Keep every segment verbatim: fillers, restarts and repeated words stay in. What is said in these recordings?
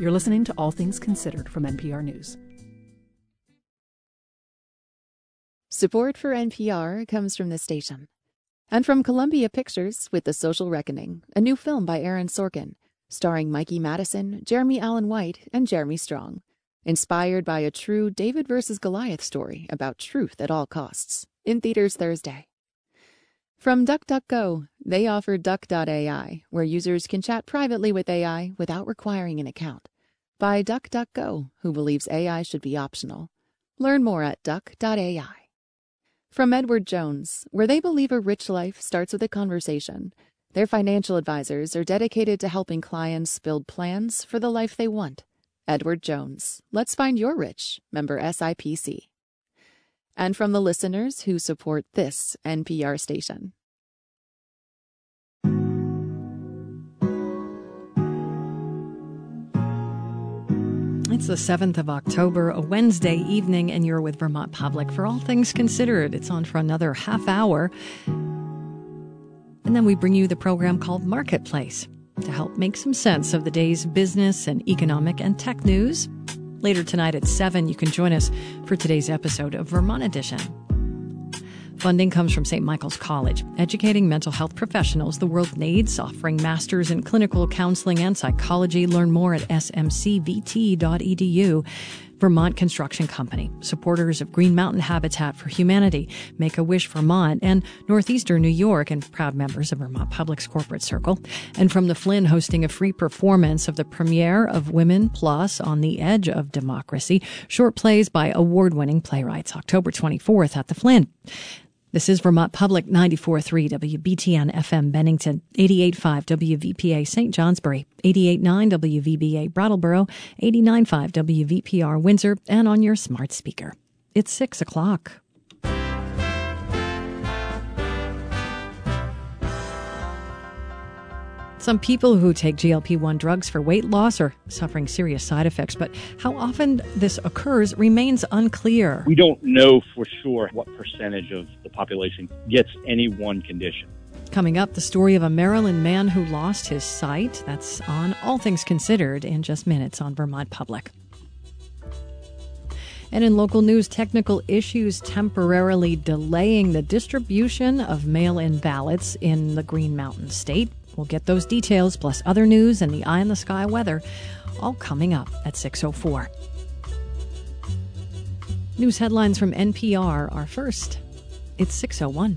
You're listening to All Things Considered from N P R News. Support for N P R comes from this station. And from Columbia Pictures with The Social Reckoning, a new film by Aaron Sorkin, starring Mikey Madison, Jeremy Allen White, and Jeremy Strong. Inspired by a true David versus Goliath story about truth at all costs. In theaters Thursday. From DuckDuckGo, they offer Duck dot A I, where users can chat privately with A I without requiring an account. By DuckDuckGo, who believes A I should be optional. Learn more at Duck dot A I. From Edward Jones, where they believe a rich life starts with a conversation. Their financial advisors are dedicated to helping clients build plans for the life they want. Edward Jones. Let's find your rich. Member S I P C. And from the listeners who support this N P R station. It's the seventh of October, a Wednesday evening, and you're with Vermont Public for All Things Considered. It's on for another half hour. And then we bring you the program called Marketplace to help make some sense of the day's business and economic and tech news. Later tonight at seven, you can join us for today's episode of Vermont Edition. Funding comes from Saint Michael's College, educating mental health professionals the world needs, offering masters in clinical counseling and psychology. Learn more at s m c v t dot e d u. Vermont Construction Company, supporters of Green Mountain Habitat for Humanity, Make-A-Wish Vermont, and Northeastern New York, and proud members of Vermont Public's corporate circle. And from the Flynn, hosting a free performance of the premiere of Women Plus on the Edge of Democracy, short plays by award-winning playwrights, October twenty-fourth at the Flynn. This is Vermont Public, ninety-four point three W B T N F M Bennington, eighty-eight point five W V P A Saint Johnsbury, eighty-eight point nine W V B A Brattleboro, eighty-nine point five W V P R Windsor, and on your smart speaker. It's six o'clock. Some people who take G L P one drugs for weight loss are suffering serious side effects, but how often this occurs remains unclear. We don't know for sure what percentage of the population gets any one condition. Coming up, the story of a Maryland man who lost his sight. That's on All Things Considered in just minutes on Vermont Public. And in local news, technical issues temporarily delaying the distribution of mail-in ballots in the Green Mountain State. We'll get those details, plus other news and the eye-in-the-sky weather, all coming up at six oh four. News headlines from N P R are first. It's six oh one.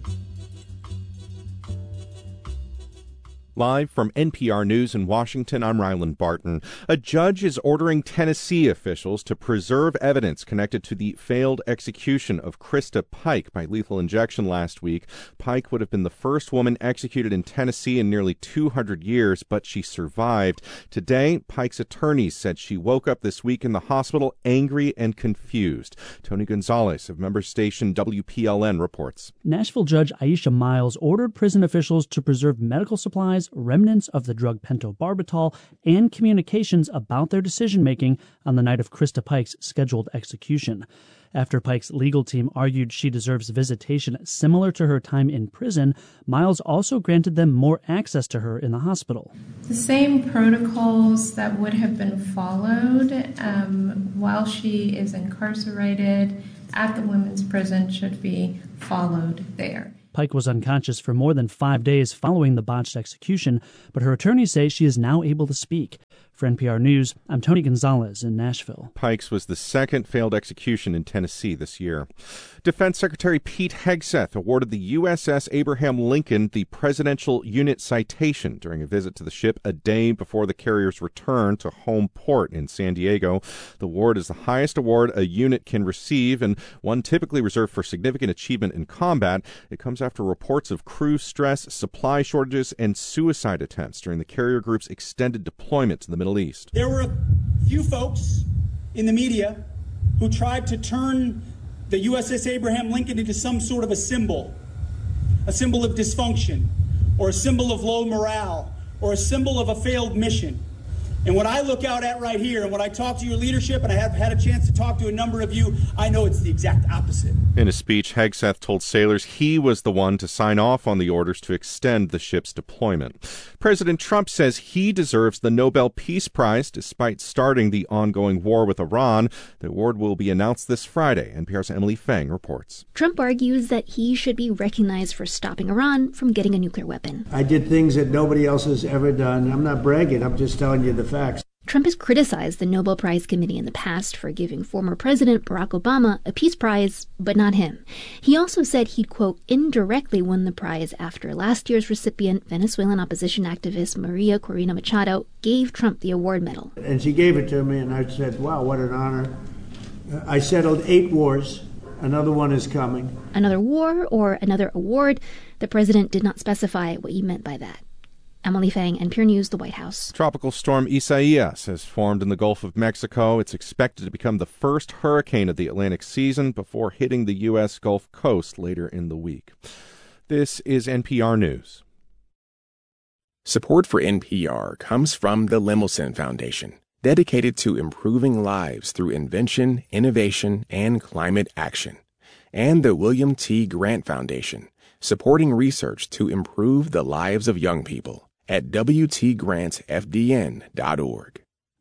Live from N P R News in Washington, I'm Ryland Barton. A judge is ordering Tennessee officials to preserve evidence connected to the failed execution of Krista Pike by lethal injection last week. Pike would have been the first woman executed in Tennessee in nearly two hundred years, but she survived. Today, Pike's attorneys said she woke up this week in the hospital angry and confused. Tony Gonzalez of member station W P L N reports. Nashville Judge Aisha Miles ordered prison officials to preserve medical supplies, remnants of the drug pentobarbital, and communications about their decision-making on the night of Krista Pike's scheduled execution. After Pike's legal team argued she deserves visitation similar to her time in prison, Miles also granted them more access to her in the hospital. The same protocols that would have been followed um, while she is incarcerated at the women's prison should be followed there. Pike was unconscious for more than five days following the botched execution, but her attorneys say she is now able to speak. For N P R News, I'm Tony Gonzalez in Nashville. Pike's was the second failed execution in Tennessee this year. Defense Secretary Pete Hegseth awarded the U S S Abraham Lincoln the Presidential Unit Citation during a visit to the ship a day before the carrier's return to home port in San Diego. The award is the highest award a unit can receive and one typically reserved for significant achievement in combat. It comes after reports of crew stress, supply shortages, and suicide attempts during the carrier group's extended deployment to the Middle East. There were a few folks in the media who tried to turn the U S S Abraham Lincoln into some sort of a symbol, a symbol of dysfunction, or a symbol of low morale, or a symbol of a failed mission. And what I look out at right here, and what I talk to your leadership, and I have had a chance to talk to a number of you, I know it's the exact opposite. In a speech, Hegseth told sailors he was the one to sign off on the orders to extend the ship's deployment. President Trump says he deserves the Nobel Peace Prize despite starting the ongoing war with Iran. The award will be announced this Friday. N P R's Emily Fang reports. Trump argues that he should be recognized for stopping Iran from getting a nuclear weapon. I did things that nobody else has ever done. I'm not bragging. I'm just telling you the facts. Trump has criticized the Nobel Prize Committee in the past for giving former President Barack Obama a peace prize, but not him. He also said he'd, quote, indirectly won the prize after last year's recipient, Venezuelan opposition activist Maria Corina Machado, gave Trump the award medal. And she gave it to me, and I said, wow, what an honor. I settled eight wars. Another one is coming. Another war or another award? The president did not specify what he meant by that. Emily Fang, N P R News, the White House. Tropical storm Isaias has formed in the Gulf of Mexico. It's expected to become the first hurricane of the Atlantic season before hitting the U S Gulf Coast later in the week. This is N P R News. Support for N P R comes from the Lemelson Foundation, dedicated to improving lives through invention, innovation, and climate action, and the William T. Grant Foundation, supporting research to improve the lives of young people at w t grant f d n dot org.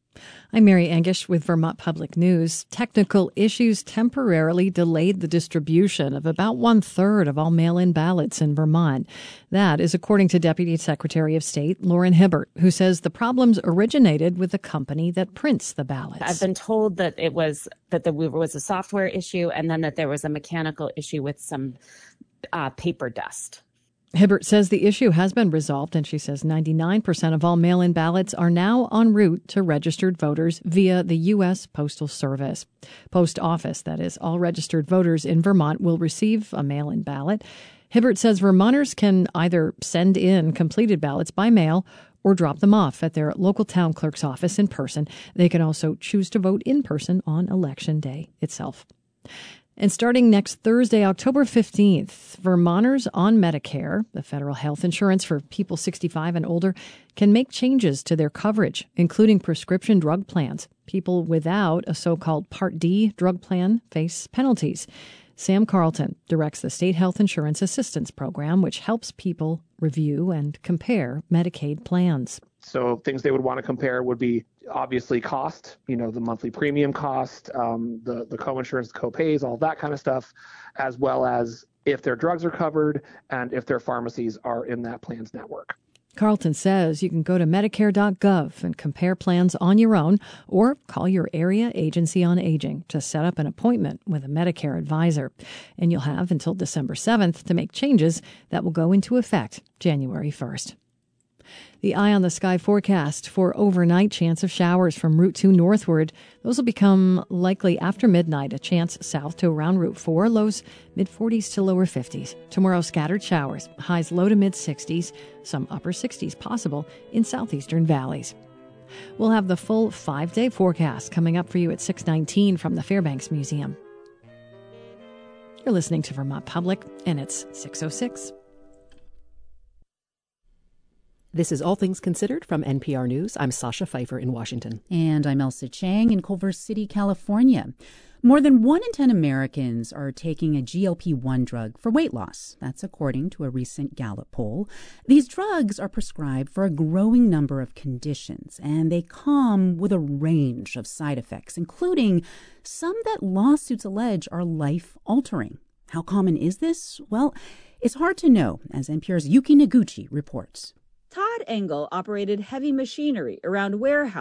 I'm Mary Angish with Vermont Public News. Technical issues temporarily delayed the distribution of about one-third of all mail-in ballots in Vermont. That is according to Deputy Secretary of State Lauren Hibbert, who says the problems originated with the company that prints the ballots. I've been told that it was that there was a software issue and then that there was a mechanical issue with some uh, paper dust. Hibbert says the issue has been resolved, and she says ninety-nine percent of all mail-in ballots are now en route to registered voters via the U S Postal Service. Post Office, that is, all registered voters in Vermont will receive a mail-in ballot. Hibbert says Vermonters can either send in completed ballots by mail or drop them off at their local town clerk's office in person. They can also choose to vote in person on Election Day itself. And starting next Thursday, October fifteenth, Vermonters on Medicare, the federal health insurance for people sixty-five and older, can make changes to their coverage, including prescription drug plans. People without a so-called Part D drug plan face penalties. Sam Carlton directs the State Health Insurance Assistance Program, which helps people review and compare Medicaid plans. So things they would want to compare would be obviously cost, you know, the monthly premium cost, um, the, the co-insurance, co-pays, all that kind of stuff, as well as if their drugs are covered and if their pharmacies are in that plan's network. Carlton says you can go to medicare dot gov and compare plans on your own or call your area agency on aging to set up an appointment with a Medicare advisor. And you'll have until December seventh to make changes that will go into effect January first. The Eye on the Sky forecast for overnight: chance of showers from Route two northward. Those will become likely after midnight, a chance south to around Route four, lows mid forties to lower fifties. Tomorrow, scattered showers, highs low to mid sixties, some upper sixties possible in southeastern valleys. We'll have the full five-day forecast coming up for you at six nineteen from the Fairbanks Museum. You're listening to Vermont Public, and it's six oh six. This is All Things Considered from N P R News. I'm Sasha Pfeiffer in Washington. And I'm Elsa Chang in Culver City, California. More than one in ten Americans are taking a G L P one drug for weight loss. That's according to a recent Gallup poll. These drugs are prescribed for a growing number of conditions, and they come with a range of side effects, including some that lawsuits allege are life-altering. How common is this? Well, it's hard to know, as N P R's Yuki Noguchi reports. Todd Engel operated heavy machinery around warehouses